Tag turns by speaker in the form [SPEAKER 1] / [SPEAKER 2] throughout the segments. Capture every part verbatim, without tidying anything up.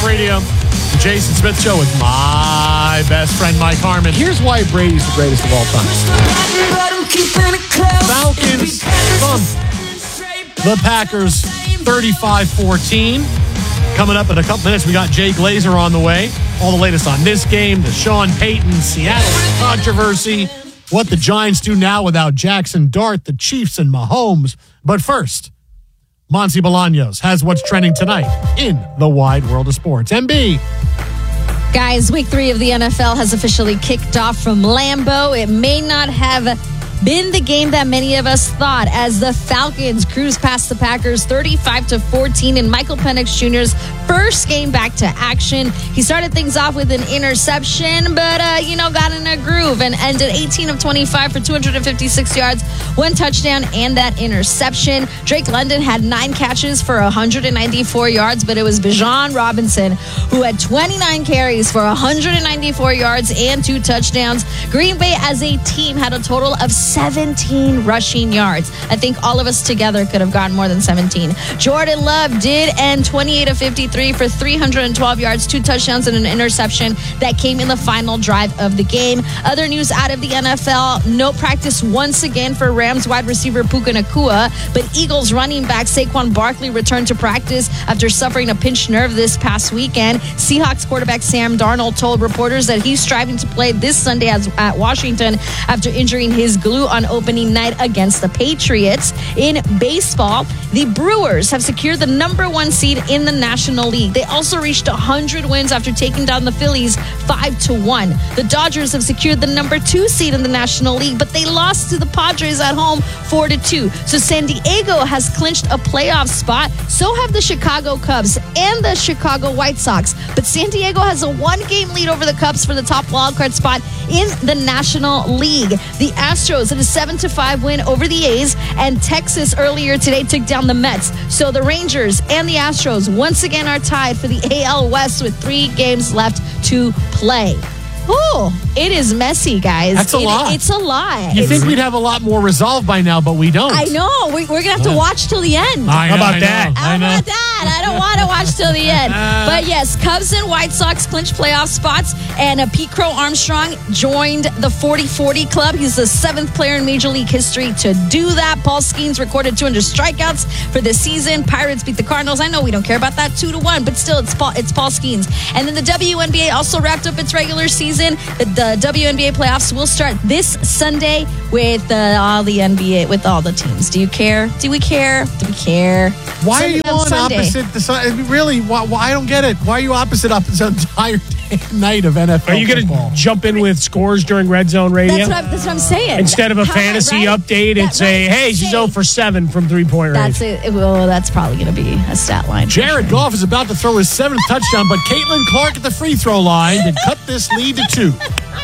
[SPEAKER 1] Radio. The Jason Smith Show with my best friend, Mike Harmon. Here's why Brady's the greatest of all time. Falcons thump the Packers thirty-five fourteen. Coming up in a couple minutes, we got Jay Glazer on the way. All the latest on this game, the Sean Payton Seattle controversy, what the Giants do now without Jackson Dart, the Chiefs, and Mahomes. But first, Monty Bolaños has what's trending tonight in the wide world of sports. M B.
[SPEAKER 2] Guys, week three of the N F L has officially kicked off from Lambeau. It may not have been the game that many of us thought as the Falcons cruise past the Packers thirty-five to fourteen in Michael Penix Junior's first game back to action. He started things off with an interception, but, uh, you know, got in a groove and ended eighteen of twenty-five for two hundred fifty-six yards, one touchdown, and that interception. Drake London had nine catches for one hundred ninety-four yards, but it was Bijan Robinson who had twenty-nine carries for one hundred ninety-four yards and two touchdowns. Green Bay as a team had a total of seventeen rushing yards. I think all of us together could have gotten more than seventeen. Jordan Love did end twenty-eight of fifty-three for three hundred twelve yards, two touchdowns, and an interception that came in the final drive of the game. Other news out of the N F L, no practice once again for Rams wide receiver Puka Nacua, but Eagles running back Saquon Barkley returned to practice after suffering a pinched nerve this past weekend. Seahawks quarterback Sam Darnold told reporters that he's striving to play this Sunday as, at Washington after injuring his glute on opening night against the Patriots. In baseball, the Brewers have secured the number one seed in the National League. They also reached one hundred wins after taking down the Phillies five to one. The Dodgers have secured the number two seed in the National League, but they lost to the Padres at home four to two. So San Diego has clinched a playoff spot. So have the Chicago Cubs and the Chicago White Sox. But San Diego has a one-game lead over the Cubs for the top wildcard spot in the National League. The Astros had a seven to five win over the A's, and Texas earlier today took down the Mets. So the Rangers and the Astros once again are tied for the A L West with three games left to play. Oh, it is messy, guys.
[SPEAKER 1] That's a
[SPEAKER 2] it,
[SPEAKER 1] lot.
[SPEAKER 2] It's a lot.
[SPEAKER 1] You
[SPEAKER 2] it's,
[SPEAKER 1] think we'd have a lot more resolved by now, but we don't.
[SPEAKER 2] I know. We, we're going to have to
[SPEAKER 1] Yeah.
[SPEAKER 2] watch till the end.
[SPEAKER 1] I
[SPEAKER 3] How
[SPEAKER 1] know,
[SPEAKER 3] about
[SPEAKER 1] I
[SPEAKER 3] that?
[SPEAKER 1] know,
[SPEAKER 2] How
[SPEAKER 1] I know.
[SPEAKER 2] about that? I don't want to watch till the end. But yes, Cubs and White Sox clinched playoff spots, and uh, Pete Crow Armstrong joined the forty forty club. He's the seventh player in Major League history to do that. Paul Skeens recorded two hundred strikeouts for the season. Pirates beat the Cardinals. I know we don't care about that two to one, but still, it's Paul, it's Paul Skeens. And then the W N B A also wrapped up its regular season. The, the W N B A playoffs will start this Sunday with uh, all the N B A, with all the teams. Do you care? Do we care? Do we care?
[SPEAKER 1] Why
[SPEAKER 2] Sunday-
[SPEAKER 1] are you on
[SPEAKER 2] Sunday.
[SPEAKER 1] opposite the sun? Really? Why, why? I don't get it. Why are you opposite up this entire day, night of N F L
[SPEAKER 3] Are you going
[SPEAKER 1] football?
[SPEAKER 3] to jump in with scores during Red Zone Radio?
[SPEAKER 2] That's what, I'm, that's what I'm saying.
[SPEAKER 3] Instead of a
[SPEAKER 2] How-
[SPEAKER 3] fantasy
[SPEAKER 2] right?
[SPEAKER 3] update,
[SPEAKER 2] That-
[SPEAKER 3] it's a,
[SPEAKER 2] right.
[SPEAKER 3] hey, she's
[SPEAKER 2] Say-
[SPEAKER 3] zero for seven from three-point range.
[SPEAKER 2] That's it. Well, that's probably going to be a stat line.
[SPEAKER 1] Jared Goff is about to throw his seventh touchdown, but Caitlin Clark at the free throw line to cut this lead to two.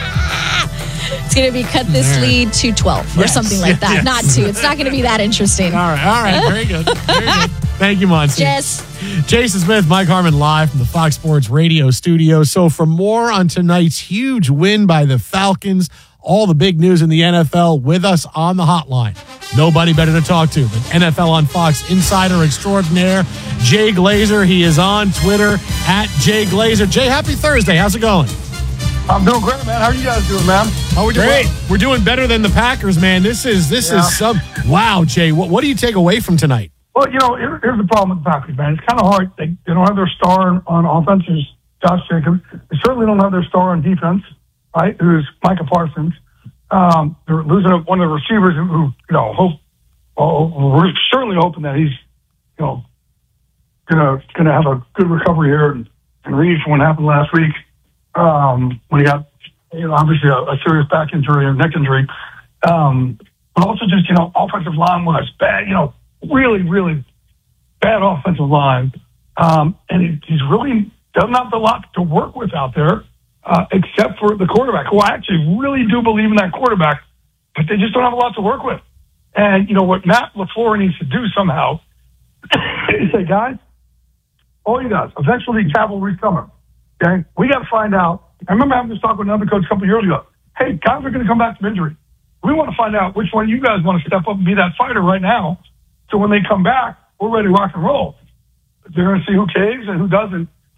[SPEAKER 2] It's going to be cut this
[SPEAKER 1] All right.
[SPEAKER 2] lead to twelve or
[SPEAKER 1] Yes,
[SPEAKER 2] something like that.
[SPEAKER 1] yes.
[SPEAKER 2] Not two. It's not going to be that interesting.
[SPEAKER 1] All right, all right, very good. Very good. Thank you, Monty.
[SPEAKER 2] Jess.
[SPEAKER 1] Jason Smith, Mike Harmon live from the Fox Sports Radio studio. So for more on tonight's huge win by the Falcons, all the big news in the N F L with us on the hotline. Nobody better to talk to than N F L on Fox insider extraordinaire, Jay Glazer. He is on Twitter at Jay Glazer. Jay, happy Thursday. How's it going?
[SPEAKER 4] I'm doing great, man. How are you guys doing, man?
[SPEAKER 1] How we doing?
[SPEAKER 3] Great.
[SPEAKER 1] We're doing better than the Packers, man. This is this
[SPEAKER 4] Yeah.
[SPEAKER 1] is some wow, Jay. What what do you take away from tonight?
[SPEAKER 4] Well, you know, here, here's the problem with the Packers, man. It's kind of hard. They, they don't have their star on, on offense, who's Josh Jacobs. They certainly don't have their star on defense, right, who's Micah Parsons. Um, they're losing one of the receivers who, who you know, hope. Well, we're certainly hoping that he's, you know, gonna gonna have a good recovery here and, and read from what happened last week um, when he got, you know, obviously a, a serious back injury or neck injury. Um, but also just, you know, offensive line was bad, you know, really, really bad offensive line. Um, and he, he's really doesn't have a lot to work with out there, uh, except for the quarterback, who I actually really do believe in that quarterback, but they just don't have a lot to work with. And, you know, what Matt LaFleur needs to do somehow is say, guys, all you guys, eventually cavalry's coming. Okay? We got to find out. I remember having this talk with another coach a couple of years ago. Hey, guys are going to come back from injury. We want to find out which one you guys want to step up and be that fighter right now. So when they come back, we're ready to rock and roll. They're going to see who caves and who doesn't.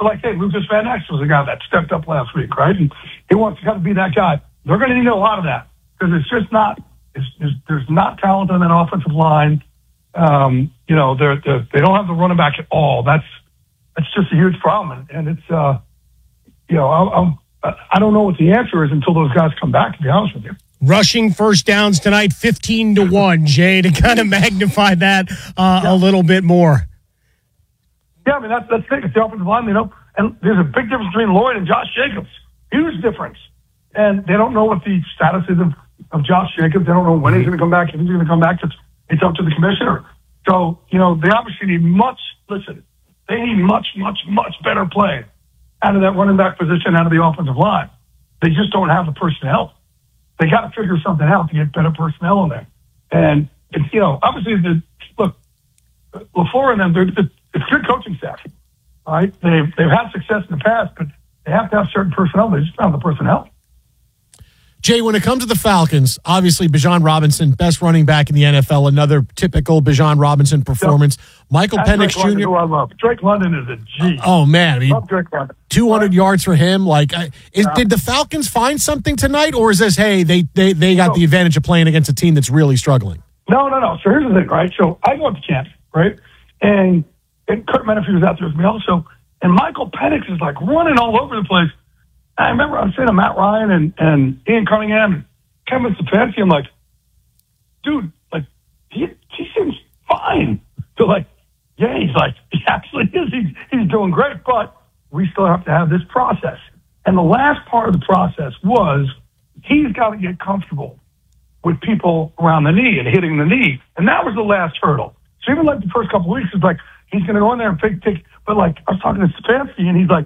[SPEAKER 4] So like, hey, Lucas Van Ness was a guy that stepped up last week, right? And he wants to kind of be that guy. They're going to need a lot of that because it's just not, it's, it's, there's not talent on that offensive line. Um, you know, they're, they're, they don't have the running back at all. That's, that's just a huge problem. And, and it's, uh, you know, I, I'm, I don't know what the answer is until those guys come back, to be honest with you.
[SPEAKER 3] Rushing first downs tonight, fifteen to one, Jay, to kind of magnify that uh,
[SPEAKER 4] yeah.
[SPEAKER 3] a little bit more.
[SPEAKER 4] Yeah, I mean, that's, that's the thing. It's the offensive line, you know, and there's a big difference between Lloyd and Josh Jacobs. Huge difference. And they don't know what the status is of, of Josh Jacobs. They don't know when he's going to come back, if he's going to come back. It's, it's up to the commissioner. So, you know, they obviously need much, listen, they need much, much, much better play out of that running back position, out of the offensive line. They just don't have the personnel. They got to figure something out to get better personnel in there. And, it's, you know, obviously, the, look, LaFleur and them, they're, it's good coaching staff, all right? They've, they've had success in the past, but they have to have certain personnel. They just don't have the personnel.
[SPEAKER 1] Jay, when it comes to the Falcons, obviously Bijan Robinson, best running back in the N F L, another typical Bijan Robinson performance. Yep. Michael
[SPEAKER 4] That's
[SPEAKER 1] Penix
[SPEAKER 4] Drake London,
[SPEAKER 1] Junior
[SPEAKER 4] who I love. Drake London is a G.
[SPEAKER 1] Oh, man. I mean,
[SPEAKER 4] love Drake London.
[SPEAKER 1] two hundred yards for him. Like, is,
[SPEAKER 4] yeah.
[SPEAKER 1] Did the Falcons find something tonight, or is this, hey, they they, they got no. the advantage of playing against a team that's really struggling?
[SPEAKER 4] No, no, no. So here's the thing, right? So I go up to camp, right? And, and Kurt Menefee was out there with me also. And Michael Penix is, like, running all over the place. I remember I was saying to Matt Ryan and, and Ian Cunningham and Kevin Stefanski, I'm like, dude, like, he, he seems fine. So, like, yeah, he's like, he actually is. He's, he's doing great, but we still have to have this process. And the last part of the process was he's got to get comfortable with people around the knee and hitting the knee. And that was the last hurdle. So even like the first couple of weeks, it's like, he's going to go in there and pick, pick. But, like, I was talking to Stefanski, and he's like,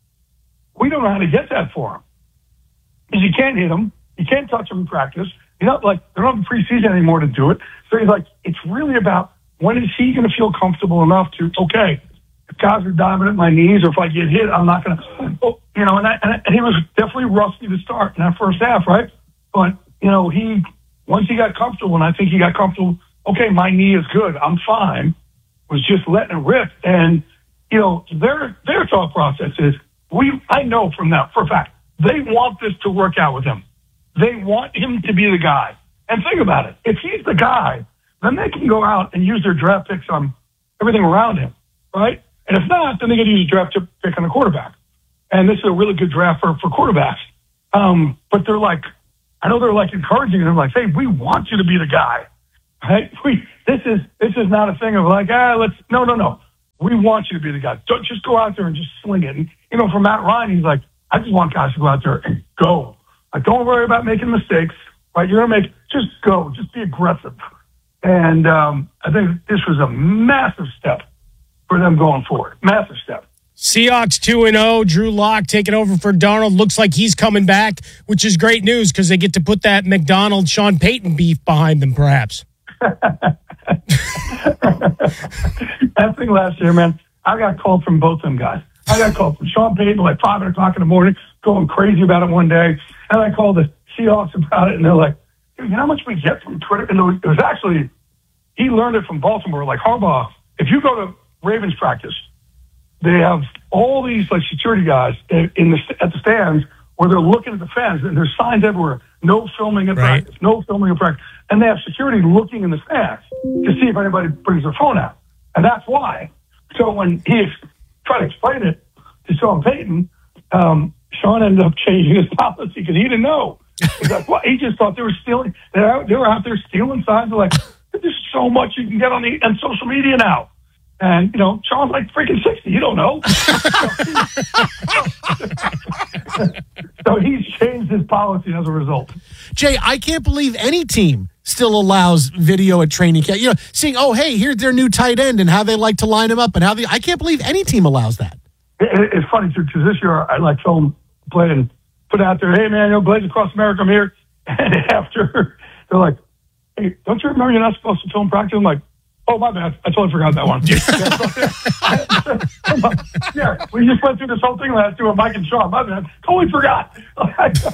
[SPEAKER 4] we don't know how to get that for him. Because you can't hit him. You can't touch him in practice. You know, like, they don't have preseason anymore to do it. So he's like, it's really about when is he going to feel comfortable enough to, okay, if guys are diving at my knees or if I get hit, I'm not going to, oh, you know, and, I, and, I, and he was definitely rusty to start in that first half, right? But, you know, he, once he got comfortable, and I think he got comfortable, okay, my knee is good, I'm fine, was just letting it rip. And, you know, their, their thought process is, we, I know from that, for a fact, they want this to work out with him. They want him to be the guy. And think about it. If he's the guy, then they can go out and use their draft picks on everything around him, right? And if not, then they get to use a draft pick on a quarterback. And this is a really good draft for, for quarterbacks. Um, but they're like, I know they're like encouraging him, like, hey, we want you to be the guy, right? We, this is, this is not a thing of like, ah, let's, no, no, no. We want you to be the guy. Don't just go out there and just sling it. And, you know, for Matt Ryan, he's like, I just want guys to go out there and go. Like, don't worry about making mistakes, right? You're going to make, just go, just be aggressive. And um, I think this was a massive step for them going forward. Massive step.
[SPEAKER 3] Seahawks two and oh, Drew Lock taking over for Darnold. Looks like he's coming back, which is great news because they get to put that McDonald, Sean Payton beef behind them, perhaps.
[SPEAKER 4] That thing last year, man, I got called from both them guys. I got called from Sean Payton like five o'clock in the morning, going crazy about it one day. And I called the Seahawks about it, and they're like, dude, you know how much we get from Twitter? And it was, it was actually, he learned it from Baltimore. Like Harbaugh, if you go to Ravens practice, they have all these like security guys in, in the at the stands where they're looking at the fans, and there's signs everywhere. No filming at
[SPEAKER 3] right.
[SPEAKER 4] practice. No filming at practice. And they have security looking in the stands to see if anybody brings their phone out. And that's why. So when he ex- tried to explain it to Sean Payton, um, Sean ended up changing his policy because he didn't know. He's like, well, he just thought they were stealing. They were out, they were out there stealing signs. They're like, there's so much you can get on the on social media now. And, you know, Sean's like freaking sixty. You don't know. So he's changed his policy as a result.
[SPEAKER 1] Jay, I can't believe any team still allows video at training camp. You know, seeing, oh, hey, here's their new tight end and how they like to line him up and how they, I can't believe any team allows that.
[SPEAKER 4] It, it, it's funny, too, because this year I like film play and put out there, hey, man, you know, Blades Across America, I'm here. And after, they're like, hey, don't you remember you're not supposed to film practice? I'm like, oh, my bad. I totally forgot that one. Yeah, we just went through this whole thing last year with Mike and Sean. My bad. Totally forgot.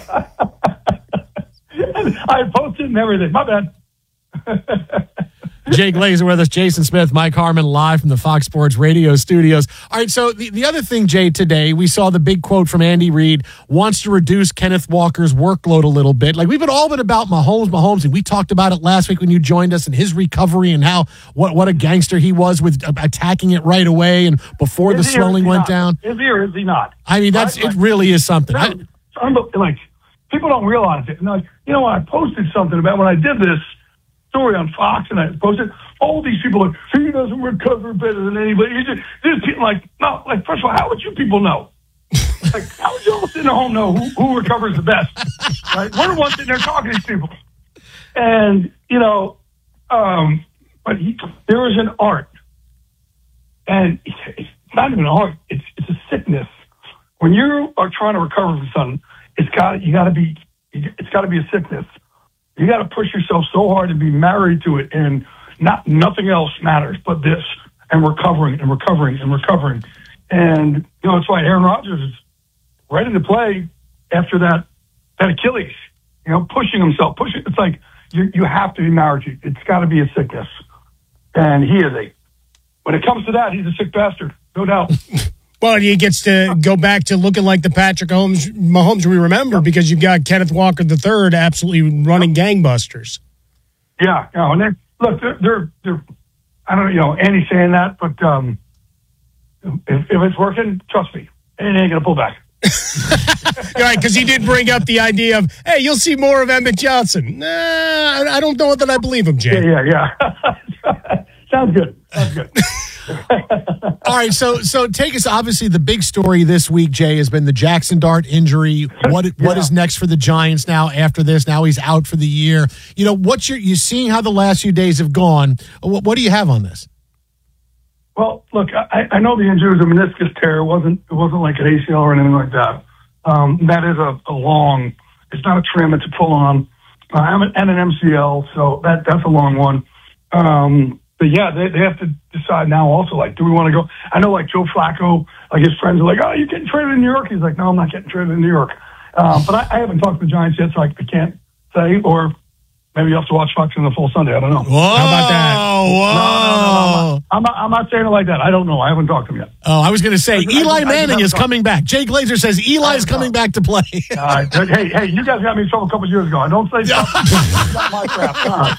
[SPEAKER 4] I posted and everything. My bad.
[SPEAKER 1] Jay Glazer with us, Jason Smith, Mike Harmon, live from the Fox Sports Radio studios. All right, so the, the other thing, Jay, today, we saw the big quote from Andy Reid, wants to reduce Kenneth Walker's workload a little bit. Like, we've been all been about Mahomes, Mahomes, and we talked about it last week when you joined us and his recovery and how, what, what a gangster he was with attacking it right away and before
[SPEAKER 4] is
[SPEAKER 1] the swelling went
[SPEAKER 4] not?
[SPEAKER 1] down.
[SPEAKER 4] Is he or is he not?
[SPEAKER 1] I mean, that's,
[SPEAKER 4] right?
[SPEAKER 1] it really is something.
[SPEAKER 4] Like,
[SPEAKER 1] I,
[SPEAKER 4] like, people don't realize it. And like, you know, I posted something about when I did this story on Fox, and I posted, all these people are like, he doesn't recover better than anybody. He's just, there's people like, no, like, first of all, how would you people know? Like, how would you all sitting at home know who, who recovers the best? Right? We're the ones sitting there talking to these people. And, you know, um, but he, there is an art. And it's not even an art, it's, it's a sickness. When you are trying to recover from something, it's got, you got to be, it's got to be a sickness. You got to push yourself so hard and be married to it, and not nothing else matters but this, and recovering and recovering and recovering. And you know, it's why Aaron Rodgers is ready to play after that that Achilles. You know, pushing himself, pushing. It's like you you have to be married to it. It's got to be a sickness, and he is a. When it comes to that, he's a sick bastard, no doubt.
[SPEAKER 3] Well, he gets to go back to looking like the Patrick Mahomes, Mahomes we remember, because you've got Kenneth Walker the third absolutely running gangbusters.
[SPEAKER 4] Yeah, you know, and they're, look, they're, they're, they're, I don't know, you know, Andy's saying that, but um, if, if it's working, trust me, Andy ain't going to pull back.
[SPEAKER 3] Right, because he did bring up the idea of, hey, you'll see more of Emmett Johnson. Nah, I, I don't know that I believe him, Jay.
[SPEAKER 4] Yeah, yeah, yeah. Sounds good. Sounds good.
[SPEAKER 1] All right, so so take us. Obviously, the big story this week, Jay, has been the Jackson Dart injury. What yeah. what is next for the Giants now? After this, now he's out for the year. You know, what's your you seeing how the last few days have gone? What, what do you have on this?
[SPEAKER 4] Well, look, I, I know the injury was a meniscus tear. It wasn't it wasn't like an A C L or anything like that. Um, that is a, a long. It's not a trim. It's a full on. Uh, and an M C L. So that that's a long one. Um, But yeah, they, they have to decide now also, like, do we want to go? I know, like, Joe Flacco, like, his friends are like, oh, you're getting traded in New York? He's like, no, I'm not getting traded in New York. Um, but I, I haven't talked to the Giants yet, so I, I can't say. Or maybe you have to watch Fox in the full Sunday. I don't know.
[SPEAKER 1] Whoa,
[SPEAKER 3] how about that?
[SPEAKER 1] Whoa.
[SPEAKER 4] No, no, no, no, I'm, not, I'm not saying it like that. I don't know. I haven't talked to him yet.
[SPEAKER 1] Oh, I was going to say,
[SPEAKER 4] I,
[SPEAKER 1] Eli
[SPEAKER 4] I, I,
[SPEAKER 1] Manning
[SPEAKER 4] I
[SPEAKER 1] is coming back. Jay Glazer says Eli is coming back to play.
[SPEAKER 4] uh, hey, hey, you guys got me in trouble a couple of years ago. I don't say something. Not my crap. Uh,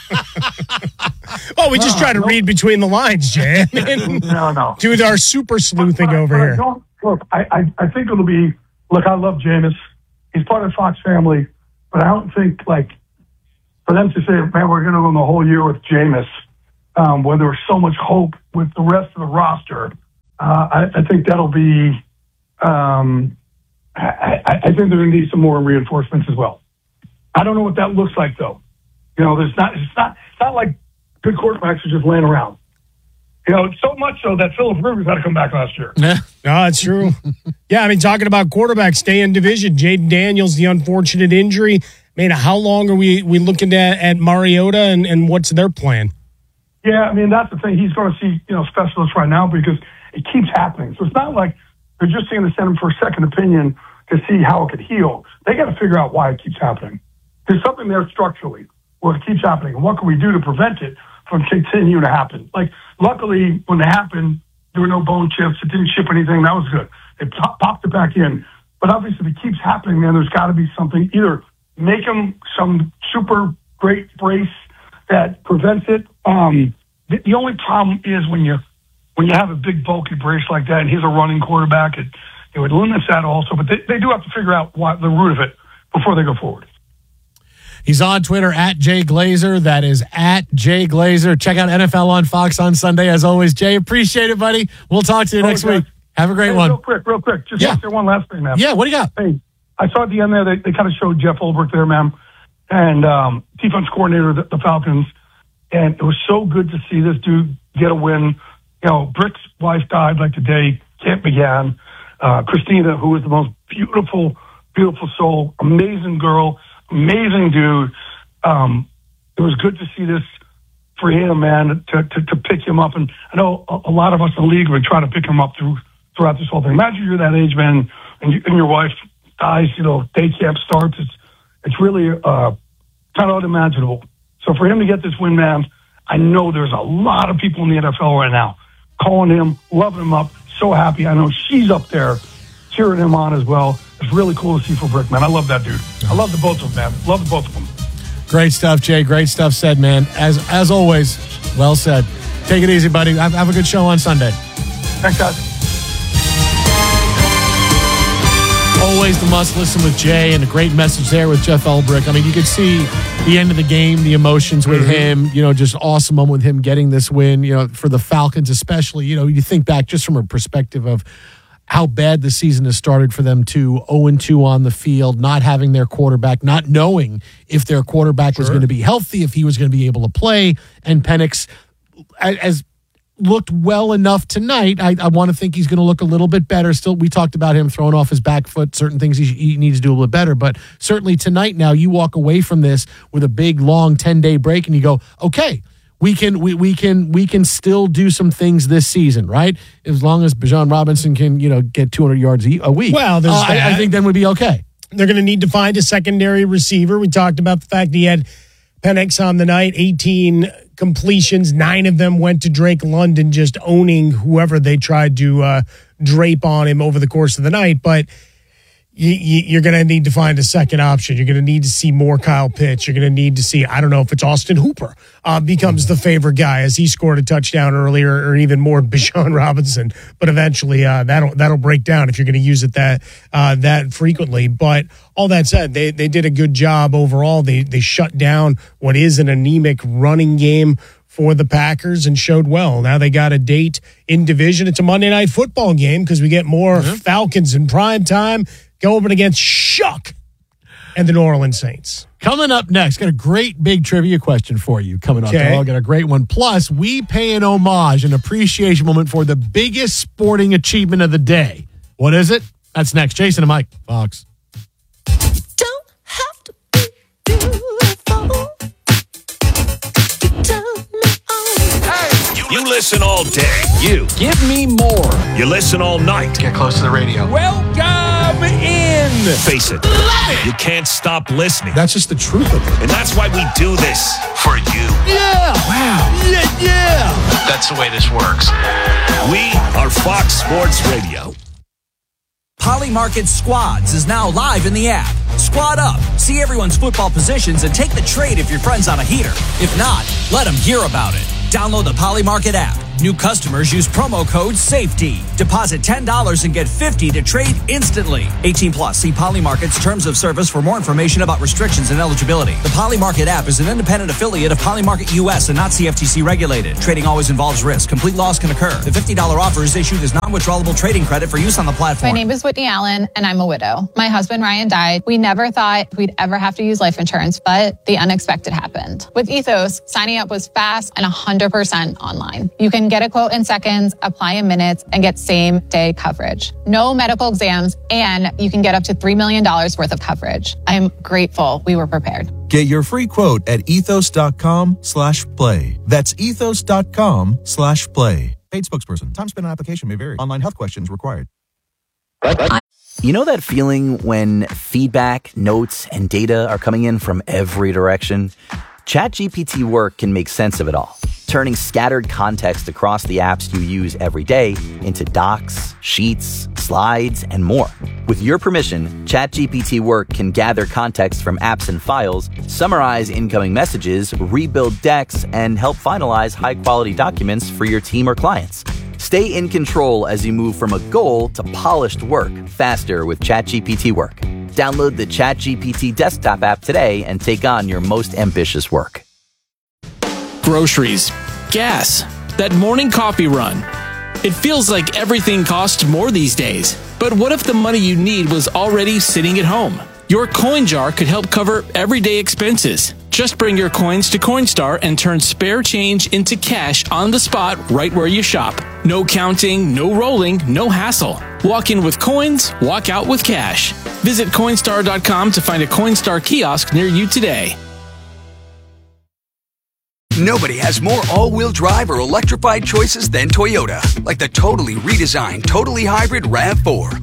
[SPEAKER 3] Well, we just no, try to no. read between the lines, Jay. I mean,
[SPEAKER 4] no, no.
[SPEAKER 3] Dude, our super sleuthing
[SPEAKER 4] but, but,
[SPEAKER 3] over
[SPEAKER 4] but
[SPEAKER 3] here.
[SPEAKER 4] Don't, look, I, I, I think it'll be, look, I love Jameis. He's part of the Fox family, but I don't think, like, for them to say, man, we're going to go the whole year with Jameis, um, when there was so much hope with the rest of the roster, uh, I, I think that'll be, um, I, I, I think they're going to need some more reinforcements as well. I don't know what that looks like, though. You know, there's not, it's not, it's not like good quarterbacks are just laying around. You know, so much so that Philip Rivers had to come back last year.
[SPEAKER 3] Yeah, no, it's true. Yeah, I mean, talking about quarterbacks, stay in division. Jaden Daniels, the unfortunate injury. I mean, how long are we we looking at, at Mariota, and, and what's their plan?
[SPEAKER 4] Yeah, I mean, that's the thing. He's going to see, you know, specialists right now because it keeps happening. So it's not like they're just going to send him for a second opinion to see how it could heal. They got to figure out why it keeps happening. There's something there structurally where it keeps happening. And what can we do to prevent it from continuing to happen? Like, luckily, when it happened, there were no bone chips. It didn't chip anything. That was good. It pop- popped it back in. But obviously, if it keeps happening, man, there's got to be something. Either make him some super great brace that prevents it. Um, the, the only problem is when you when you have a big, bulky brace like that, and he's a running quarterback, it, it would limit that also. But they, they do have to figure out what the root of it before they go forward.
[SPEAKER 1] He's on Twitter at Jay Glazer. That is at Jay Glazer. Check out N F L on Fox on Sunday. As always, Jay, appreciate it, buddy. We'll talk to you oh, next
[SPEAKER 4] okay.
[SPEAKER 1] week. Have a great
[SPEAKER 4] hey,
[SPEAKER 1] one.
[SPEAKER 4] Real quick, real quick. Just
[SPEAKER 1] yeah.
[SPEAKER 4] say one last thing, man.
[SPEAKER 1] Yeah, what do you got?
[SPEAKER 4] Hey, I saw at the end there, they, they kind of showed Jeff Ulbrich there, man, and um, defense coordinator of the, the Falcons. And it was so good to see this dude get a win. You know, Brick's wife died like the day camp began. Uh, Christina, who was the most beautiful, beautiful soul, amazing girl, amazing dude. Um, it was good to see this for him, man, to, to, to pick him up. And I know a, a lot of us in the league would try to pick him up through throughout this whole thing. Imagine you're that age, man, and, you, and your wife dies, you know, day camp starts. It's, it's really uh, kind of unimaginable. So for him to get this win, man, I know there's a lot of people in the N F L right now calling him, loving him up, so happy. I know she's up there cheering him on as well. It's really cool to see for Brick, man. I love that dude. I love the both of them, man. Love the both of them.
[SPEAKER 1] Great stuff, Jay. Great stuff said, man. As as always, well said. Take it easy, buddy. Have, have a good show on Sunday.
[SPEAKER 4] Thanks, guys.
[SPEAKER 1] Always the must listen with Jay, and a great message there with Jeff Ulbrich. I mean, you could see the end of the game, the emotions with mm-hmm. him, you know, just awesome moment with him getting this win, you know, for the Falcons especially. You know, you think back just from a perspective of how bad the season has started for them to oh and two on the field, not having their quarterback, not knowing if their quarterback sure. was going to be healthy, if he was going to be able to play. And Penix, as looked well enough tonight. I, I want to think he's going to look a little bit better. Still, we talked about him throwing off his back foot, certain things he, he needs to do a little bit better. But certainly tonight now, you walk away from this with a big, long ten-day break, and you go, okay, we can we, we can we can still do some things this season, right? As long as Bijan Robinson can, you know, get two hundred yards a week.
[SPEAKER 3] Well, there's
[SPEAKER 1] uh, I, I think then we'd be okay.
[SPEAKER 3] They're going to need to find a secondary receiver. We talked about the fact that he had Penix on the night, eighteen completions. Nine of them went to Drake London, just owning whoever they tried to uh, drape on him over the course of the night. But you, you, you're going to need to find a second option. You're going to need to see more Kyle Pitts. You're going to need to see, I don't know if it's Austin Hooper uh, becomes the favorite guy as he scored a touchdown earlier, or even more Bijan Robinson. But eventually uh, that'll that'll break down if you're going to use it that uh, that frequently. But all that said, they they did a good job overall. They they shut down what is an anemic running game for the Packers and showed well. Now they got a date in division. It's a Monday Night Football game because we get more mm-hmm. Falcons in prime time going against Shuck and the New Orleans Saints.
[SPEAKER 1] Coming up next, got a great big trivia question for you coming up.
[SPEAKER 3] Okay.
[SPEAKER 1] Got a great one. Plus, we pay an homage, an appreciation moment for the biggest sporting achievement of the day. What is it? That's next. Jason and Mike, Fox.
[SPEAKER 5] Don't have to be beautiful. You tell me all.
[SPEAKER 6] Hey, you, you listen all day. You
[SPEAKER 7] give me more.
[SPEAKER 6] You listen all night.
[SPEAKER 7] Get close to the radio.
[SPEAKER 6] Welcome in. Face it, it, you can't stop listening.
[SPEAKER 1] That's just the truth of it.
[SPEAKER 6] And that's why we do this for you.
[SPEAKER 1] Yeah.
[SPEAKER 6] Wow.
[SPEAKER 1] Yeah, yeah.
[SPEAKER 7] That's the way this works.
[SPEAKER 6] We are Fox Sports Radio.
[SPEAKER 8] Polymarket Squads is now live in the app. Squad up, see everyone's football positions, and take the trade if your friend's on a heater. If not, let them hear about it. Download the Polymarket app. New customers use promo code SAFETY. Deposit ten dollars and get fifty dollars to trade instantly. eighteen plus. See Polymarket's terms of service for more information about restrictions and eligibility. The Polymarket app is an independent affiliate of Polymarket U S and not C F T C regulated. Trading always involves risk. Complete loss can occur. The fifty dollars offer is issued as non-withdrawable trading credit for use on the platform.
[SPEAKER 9] My name is Whitney Allen, and I'm a widow. My husband, Ryan, died. We never thought we'd ever have to use life insurance, but the unexpected happened. With Ethos, signing up was fast and one hundred percent online. You can get a quote in seconds, apply in minutes, and get same-day coverage. No medical exams, and you can get up to three million dollars worth of coverage. I'm grateful we were prepared.
[SPEAKER 10] Get your free quote at ethos.com slash play. That's ethos.com slash play. Paid spokesperson. Time spent on application may vary. Online health questions required.
[SPEAKER 11] You know that feeling when feedback, notes, and data are coming in from every direction? ChatGPT Work can make sense of it all, turning scattered context across the apps you use every day into docs, sheets, slides, and more. With your permission, ChatGPT Work can gather context from apps and files, summarize incoming messages, rebuild decks, and help finalize high-quality documents for your team or clients. Stay in control as you move from a goal to polished work faster with ChatGPT Work. Download the ChatGPT desktop app today and take on your most ambitious work.
[SPEAKER 12] Groceries, gas, that morning coffee run. It feels like everything costs more these days. But what if the money you need was already sitting at home? Your coin jar could help cover everyday expenses. Just bring your coins to Coinstar and turn spare change into cash on the spot right where you shop. No counting, no rolling, no hassle. Walk in with coins, walk out with cash. Visit Coinstar dot com to find a Coinstar kiosk near you today.
[SPEAKER 13] Nobody has more all-wheel drive or electrified choices than Toyota. Like the totally redesigned, totally hybrid RAV four.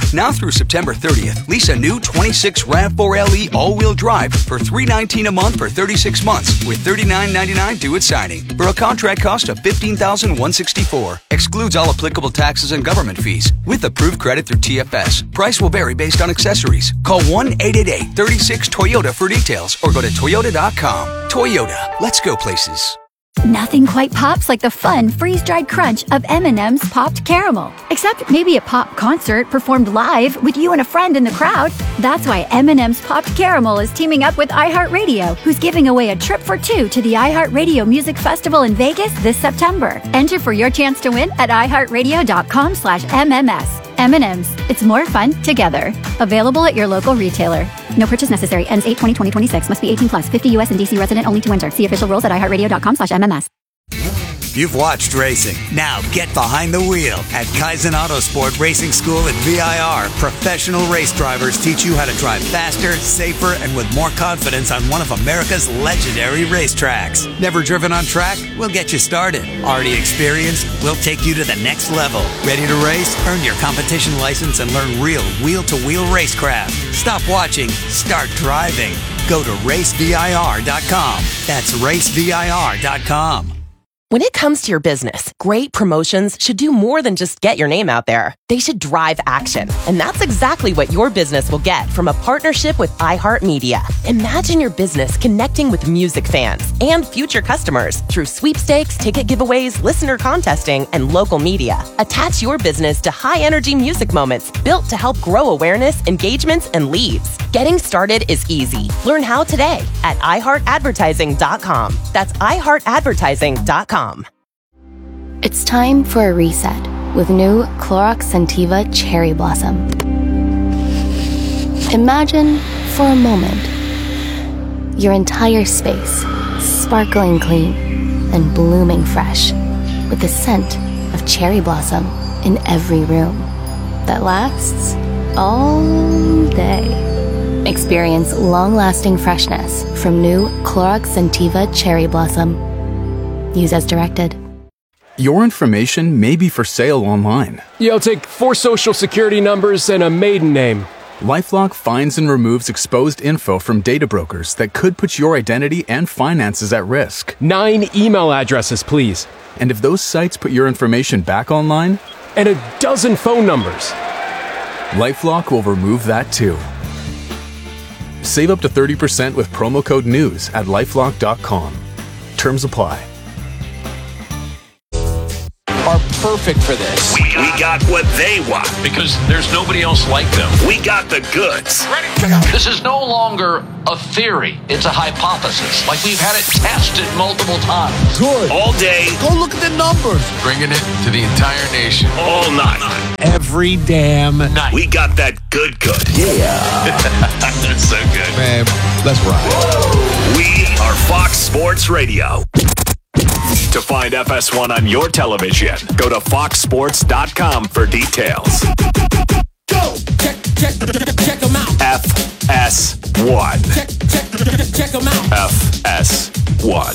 [SPEAKER 13] Now through September thirtieth, lease a new twenty-six RAV four L E all-wheel drive for three hundred nineteen dollars a month for thirty-six months with thirty-nine ninety-nine due at signing for a contract cost of fifteen thousand one hundred sixty-four dollars. Excludes all applicable taxes and government fees with approved credit through T F S. Price will vary based on accessories. Call one eight eight eight, three six, Toyota for details or go to toyota dot com. Toyota, let's go places.
[SPEAKER 14] Nothing quite pops like the fun freeze-dried crunch of M and M's Popped Caramel. Except maybe a pop concert performed live with you and a friend in the crowd. That's why M and M's Popped Caramel is teaming up with iHeartRadio, who's giving away a trip for two to the iHeartRadio Music Festival in Vegas this September. Enter for your chance to win at iHeartRadio.com slash MMS. M and M's. It's more fun together. Available at your local retailer. No purchase necessary. Ends eight twenty twenty twenty-six. Must be eighteen plus. fifty U S and D C resident only to enter. See official rules at iHeartRadio.com slash MMS.
[SPEAKER 15] You've watched racing. Now get behind the wheel at Kaizen Autosport Racing School at V I R. Professional race drivers teach you how to drive faster, safer, and with more confidence on one of America's legendary racetracks. Never driven on track? We'll get you started. Already experienced? We'll take you to the next level. Ready to race? Earn your competition license and learn real wheel-to-wheel racecraft. Stop watching. Start driving. Go to race V I R dot com. That's race V I R dot com.
[SPEAKER 16] When it comes to your business, great promotions should do more than just get your name out there. They should drive action. And that's exactly what your business will get from a partnership with iHeartMedia. Imagine your business connecting with music fans and future customers through sweepstakes, ticket giveaways, listener contesting, and local media. Attach your business to high-energy music moments built to help grow awareness, engagements, and leads. Getting started is easy. Learn how today at i heart advertising dot com. That's i heart advertising dot com.
[SPEAKER 17] It's time for a reset with new Clorox Scentiva Cherry Blossom. Imagine for a moment your entire space sparkling clean and blooming fresh with the scent of cherry blossom in every room that lasts all day. Experience long-lasting freshness from new Clorox Scentiva Cherry Blossom. Use as directed.
[SPEAKER 18] Your information may be for sale online.
[SPEAKER 19] Yeah, I'll take four social security numbers and a maiden name.
[SPEAKER 18] LifeLock finds and removes exposed info from data brokers that could put your identity and finances at risk.
[SPEAKER 19] Nine email addresses, please.
[SPEAKER 18] And if those sites put your information back online?
[SPEAKER 19] And a dozen phone numbers.
[SPEAKER 18] LifeLock will remove that too. Save up to thirty percent with promo code NEWS at lifelock dot com. Terms apply.
[SPEAKER 7] Are perfect for this.
[SPEAKER 6] We got, we got what they want
[SPEAKER 7] because there's nobody else like them.
[SPEAKER 6] We got the goods.
[SPEAKER 7] Ready? This is no longer a theory. It's a hypothesis. Like we've had it tested multiple times.
[SPEAKER 6] Good. All day.
[SPEAKER 7] Go look at the numbers. Bringing it to the entire nation.
[SPEAKER 6] All night.
[SPEAKER 7] Every damn night.
[SPEAKER 6] We got that good good.
[SPEAKER 7] Yeah.
[SPEAKER 6] That's so good.
[SPEAKER 7] Man, let's ride.
[SPEAKER 6] We are Fox Sports Radio. To find F S one on your television, go to fox sports dot com for details.
[SPEAKER 20] Go! Check, check, check them out.
[SPEAKER 6] F S one.
[SPEAKER 20] Check, check, check them out.
[SPEAKER 6] F S one.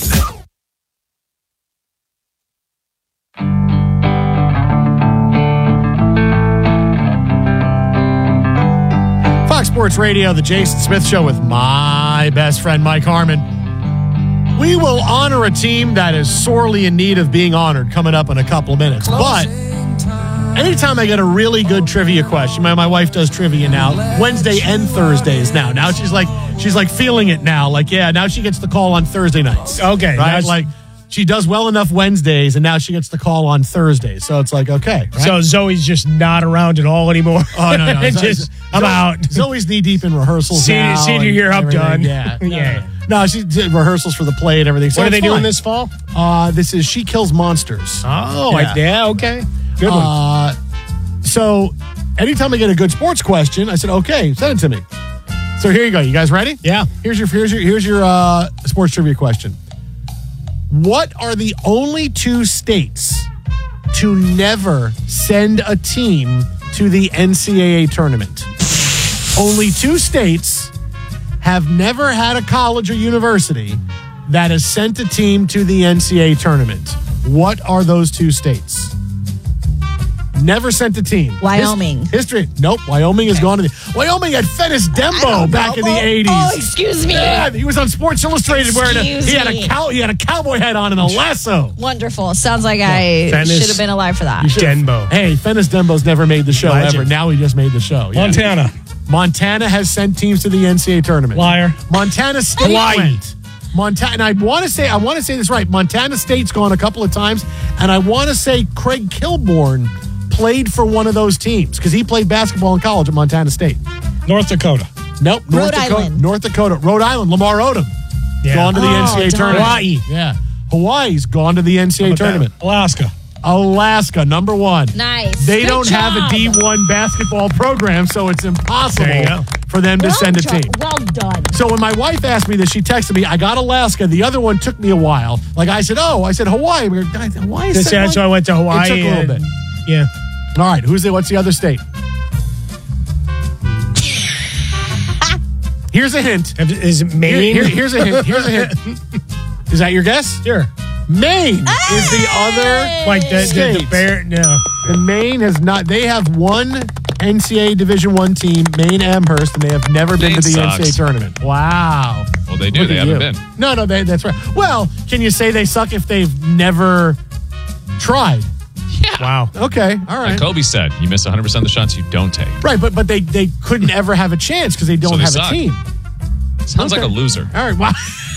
[SPEAKER 1] Fox Sports Radio, the Jason Smith Show with my best friend, Mike Harmon. We will honor a team that is sorely in need of being honored coming up in a couple of minutes. But anytime I get a really good trivia question, my, my wife does trivia now, Wednesday and Thursdays now. Now she's like, she's like feeling it now. Like, yeah, now she gets the call on Thursday nights.
[SPEAKER 3] Okay.
[SPEAKER 1] Right? Like, she does well enough Wednesdays, and now she gets the call on Thursdays. So it's like, okay. Right?
[SPEAKER 3] So Zoe's just not around at all anymore.
[SPEAKER 1] Oh, no, no.
[SPEAKER 3] just, I'm
[SPEAKER 1] Zoe,
[SPEAKER 3] out.
[SPEAKER 1] Zoe's knee-deep in rehearsals
[SPEAKER 3] senior,
[SPEAKER 1] now.
[SPEAKER 3] Senior year, I'm done.
[SPEAKER 1] Yeah.
[SPEAKER 3] yeah.
[SPEAKER 1] yeah. No, she did rehearsals for the play and everything. So
[SPEAKER 3] what are they
[SPEAKER 1] fine.
[SPEAKER 3] doing this fall?
[SPEAKER 1] Uh, this is She Kills Monsters.
[SPEAKER 3] Oh,
[SPEAKER 1] yeah,
[SPEAKER 3] I, yeah okay. Good one.
[SPEAKER 1] Uh, so anytime I get a good sports question, I said, okay, send it to me. So here you go. You guys ready?
[SPEAKER 3] Yeah.
[SPEAKER 1] Here's your here's your here's your uh, sports trivia question. What are the only two states to never send a team to the N C double A tournament? Only two states have never had a college or university that has sent a team to the N C double A tournament. What are those two states? Never sent a team.
[SPEAKER 2] Wyoming.
[SPEAKER 1] His, history. Nope. Wyoming has gone to the. Wyoming had Fennis Dembo back in the eighties.
[SPEAKER 2] Oh, excuse me.
[SPEAKER 1] Yeah, he was on Sports Illustrated wearing a.
[SPEAKER 2] Excuse
[SPEAKER 1] He had a
[SPEAKER 2] me.
[SPEAKER 1] cow. He had a cowboy hat on and a lasso.
[SPEAKER 2] Wonderful. Sounds like I
[SPEAKER 3] Fennis-
[SPEAKER 2] should have been alive for that.
[SPEAKER 1] You should've-
[SPEAKER 3] Denbo.
[SPEAKER 1] Hey, Fennis Dembo's never made the show
[SPEAKER 3] Legend.
[SPEAKER 1] ever. Now he just made the show. Yeah.
[SPEAKER 3] Montana.
[SPEAKER 1] Montana has sent teams to the N C A A tournament.
[SPEAKER 3] Liar.
[SPEAKER 1] Montana State
[SPEAKER 3] Hawaii.
[SPEAKER 1] went. Montana, and I want to say I want to say this right. Montana State's gone a couple of times, and I want to say Craig Kilborn played for one of those teams because he played basketball in college at Montana State.
[SPEAKER 3] North Dakota.
[SPEAKER 1] Nope, North
[SPEAKER 2] Rhode
[SPEAKER 1] Dakota.
[SPEAKER 2] Island.
[SPEAKER 1] North Dakota. Rhode Island. Lamar Odom
[SPEAKER 3] Yeah.
[SPEAKER 1] gone to the
[SPEAKER 2] Oh,
[SPEAKER 1] N C A A
[SPEAKER 2] darn.
[SPEAKER 1] tournament.
[SPEAKER 3] Hawaii.
[SPEAKER 1] Yeah, Hawaii's gone to the N C A A
[SPEAKER 3] How about that?
[SPEAKER 1] tournament.
[SPEAKER 3] Alaska.
[SPEAKER 1] Alaska, number one.
[SPEAKER 2] Nice.
[SPEAKER 1] They
[SPEAKER 2] Good
[SPEAKER 1] don't have a
[SPEAKER 2] job.
[SPEAKER 1] D one basketball program, so it's impossible
[SPEAKER 3] There you go.
[SPEAKER 1] for them to
[SPEAKER 2] Well
[SPEAKER 1] send a
[SPEAKER 2] done.
[SPEAKER 1] team.
[SPEAKER 2] Well done.
[SPEAKER 1] So when my wife asked me this, she texted me, I got Alaska. The other one took me a while. Like I said, oh, I said Hawaii. We were, I said, Hawaii.
[SPEAKER 3] That's,
[SPEAKER 1] said
[SPEAKER 3] that's why I went to Hawaii.
[SPEAKER 1] It took a little
[SPEAKER 3] and-
[SPEAKER 1] bit.
[SPEAKER 3] Yeah.
[SPEAKER 1] All right, who's the, what's the other state? Here's a hint.
[SPEAKER 3] Is it Maine?
[SPEAKER 1] Here- here- here's a hint. Here's a hint. Is that your guess?
[SPEAKER 3] Sure.
[SPEAKER 1] Maine is the other
[SPEAKER 3] Like the, the,
[SPEAKER 1] state.
[SPEAKER 3] the bear. No.
[SPEAKER 1] The Maine has not. They have one N C A A Division One team, Maine Amherst, and they have never been
[SPEAKER 21] Maine
[SPEAKER 1] to the N C A A
[SPEAKER 21] sucks.
[SPEAKER 1] tournament. Wow.
[SPEAKER 21] Well, they do.
[SPEAKER 1] Look
[SPEAKER 21] They
[SPEAKER 1] at
[SPEAKER 21] haven't
[SPEAKER 1] you.
[SPEAKER 21] been.
[SPEAKER 1] No, no, they, that's right. Well, can you say they suck if they've never tried?
[SPEAKER 21] Yeah.
[SPEAKER 3] Wow.
[SPEAKER 1] Okay, all right.
[SPEAKER 21] Like Kobe said, you miss one hundred percent of the shots you don't take.
[SPEAKER 1] Right, but but they they couldn't ever have a chance because they don't
[SPEAKER 21] So they
[SPEAKER 1] have
[SPEAKER 21] suck.
[SPEAKER 1] a team.
[SPEAKER 21] Sounds
[SPEAKER 1] Okay.
[SPEAKER 21] like a loser.
[SPEAKER 1] All right, wow.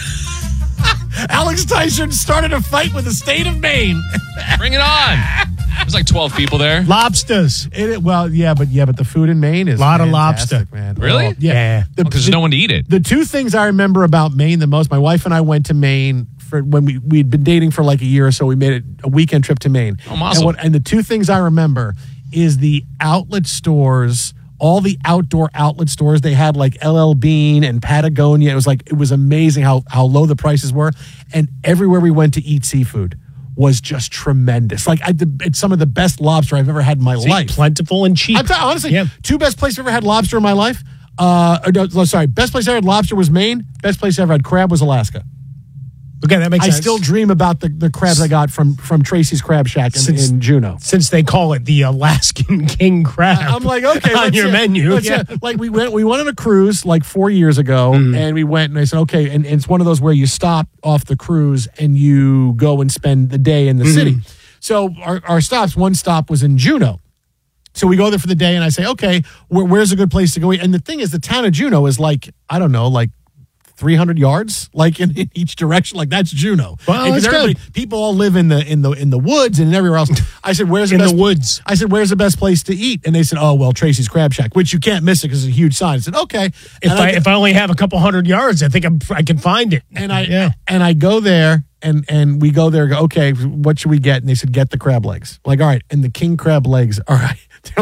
[SPEAKER 1] Alex Tyson started a fight with the state of Maine.
[SPEAKER 21] Bring it on. There's like twelve people there.
[SPEAKER 3] Lobsters.
[SPEAKER 1] It, well, yeah, but yeah, but the food in Maine is
[SPEAKER 3] Lot of
[SPEAKER 1] fantastic,
[SPEAKER 3] lobster.
[SPEAKER 1] man.
[SPEAKER 21] Really?
[SPEAKER 1] Oh, yeah. The-
[SPEAKER 21] Because there's no one to eat it.
[SPEAKER 1] The two things I remember about Maine the most, my wife and I went to Maine for when we, we'd been dating for like a year or so. We made it a weekend trip to Maine.
[SPEAKER 21] Oh, awesome.
[SPEAKER 1] And, what, and the two things I remember is the outlet stores, all the outdoor outlet stores. They had like L L Bean and Patagonia. It was like, it was amazing how, how low the prices were. And everywhere we went to eat seafood was just tremendous. Like I, the, it's some of the best lobster I've ever had in my
[SPEAKER 3] See,
[SPEAKER 1] life.
[SPEAKER 3] plentiful and cheap.
[SPEAKER 1] I'm t- honestly,
[SPEAKER 3] Yeah.
[SPEAKER 1] two best places I've ever had lobster in my life. Uh, or no, no, sorry, best place I had lobster was Maine. Best place I ever had crab was Alaska.
[SPEAKER 3] Okay, that makes
[SPEAKER 1] I
[SPEAKER 3] sense.
[SPEAKER 1] still dream about the, the crabs I got from from Tracy's Crab Shack in,
[SPEAKER 3] Since-
[SPEAKER 1] in Juneau.
[SPEAKER 3] Since they call it the Alaskan king crab.
[SPEAKER 1] I'm like, okay,
[SPEAKER 3] on
[SPEAKER 1] let's
[SPEAKER 3] your
[SPEAKER 1] see-
[SPEAKER 3] menu.
[SPEAKER 1] let's
[SPEAKER 3] Yeah.
[SPEAKER 1] see. Like we went, we went on a cruise like four years ago, and we went, and I said, okay, and, and it's one of those where you stop off the cruise and you go and spend the day in the city. So our, our stops, one stop was in Juneau. So we go there for the day, and I say, okay, where, where's a good place to go eat? And the thing is, the town of Juneau is like, I don't know, like three hundred yards, like in, in each direction. Like that's Juneau.
[SPEAKER 3] Well,
[SPEAKER 1] And 'cause
[SPEAKER 3] that's
[SPEAKER 1] everybody-
[SPEAKER 3] good.
[SPEAKER 1] People all live in the in the in the woods and everywhere else. I said, "Where's the
[SPEAKER 3] In the
[SPEAKER 1] best
[SPEAKER 3] woods.
[SPEAKER 1] I said, "Where's the best place to eat?" And they said, "Oh, well, Tracy's Crab Shack," which you can't miss it because it's a huge sign. I said, "Okay."
[SPEAKER 3] If
[SPEAKER 1] And
[SPEAKER 3] I, if I only have a couple hundred yards, I think I'm, I can find it.
[SPEAKER 1] and I
[SPEAKER 3] yeah.
[SPEAKER 1] and I go there and and we go there. Go, okay, what should we get? And they said, "Get the crab legs." Like, all right, and the king crab legs. All right.